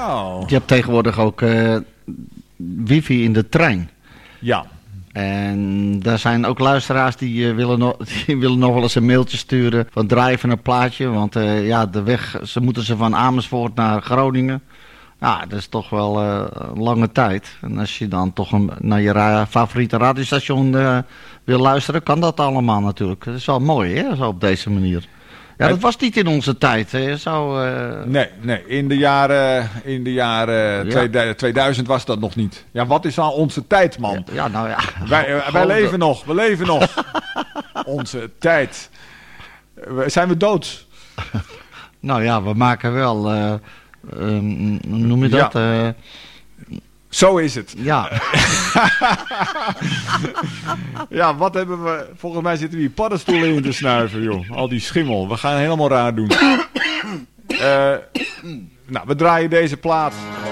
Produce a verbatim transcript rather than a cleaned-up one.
Nou. Je hebt tegenwoordig ook uh, wifi in de trein. Ja. En daar zijn ook luisteraars die, uh, willen, no- die willen nog wel eens een mailtje sturen van draai even een plaatje. Want uh, ja, de weg, ze moeten ze van Amersfoort naar Groningen. Ja, dat is toch wel uh, een lange tijd. En als je dan toch een, naar je ra- favoriete radiostation uh, wil luisteren, kan dat allemaal natuurlijk. Dat is wel mooi, hè, zo op deze manier. Ja, dat was niet in onze tijd. Hè. Zo, uh... Nee, nee, in de jaren, in de jaren ja. tweeduizend was dat nog niet. Ja, wat is al onze tijd, man? Ja, ja nou ja. Wij, uh, wij leven de... nog, we leven nog. Onze tijd. Uh, zijn we dood? Nou ja, we maken wel... Uh, um, hoe noem je dat? Ja. Uh... Zo is het. Ja. Ja, wat hebben we... Volgens mij zitten we hier paddenstoelen in te snuiven, joh. Al die schimmel. We gaan helemaal raar doen. Uh, nou, we draaien deze plaat